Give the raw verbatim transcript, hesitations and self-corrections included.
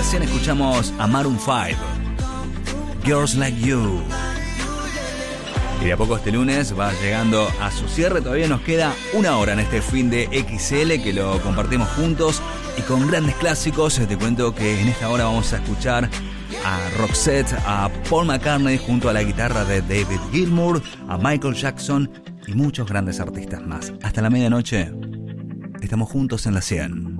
Recién escuchamos a Maroon cinco, Girls Like You. Y de a poco este lunes va llegando a su cierre. Todavía nos queda una hora en este fin de X L que lo compartimos juntos y con grandes clásicos. Te cuento que en esta hora vamos a escuchar a Roxette, a Paul McCartney junto a la guitarra de David Gilmour, a Michael Jackson y muchos grandes artistas más. Hasta la medianoche estamos juntos en la cien.